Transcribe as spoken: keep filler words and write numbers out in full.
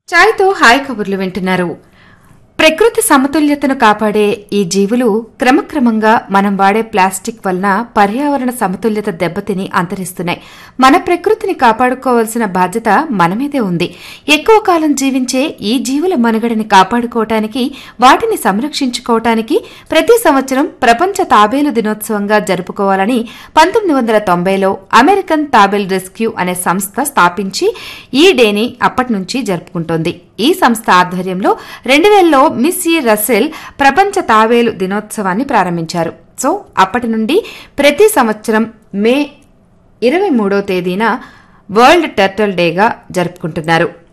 చాయ్తో hi కబుర్లు వింటున్నారు. ప్రకృతి సమతుల్యతను కాపాడే ఈ జీవులు క్రమక్రమంగా మనం వాడే ప్లాస్టిక్ వలన పర్యావరణ సమతుల్యత దెబ్బతిని అంతరిస్తున్నాయి. మన ప్రకృతిని కాపాడుకోవాల్సిన బాధ్యత మనమీదే ఉంది. ఎక్కువ కాలం జీవించే ఈ జీవుల మనుగడని కాపాడుకోవటానికి, వాటిని సంరక్షించుకోవటానికి ప్రతి సంవత్సరం ప్రపంచ తాబేలు దినోత్సవంగా జరుపుకోవాలని పంతొమ్మిది వందల తొంభైలో అమెరికన్ తాబేల్ రెస్క్యూ అనే సంస్థ స్థాపించి ఈ డేని అప్పటి నుంచి జరుపుకుంటోంది. ఈ సంస్థ ఆధ్వర్యంలో రెండు వేలలో మిస్ ఈ రసెల్ ప్రపంచ తాబేలు దినోత్సవాన్ని ప్రారంభించారు. సో అప్పటి నుండి ప్రతి సంవత్సరం మే ఇరవై మూడో తేదీన వరల్డ్ టర్టిల్ డేగా జరుపుకుంటున్నారు.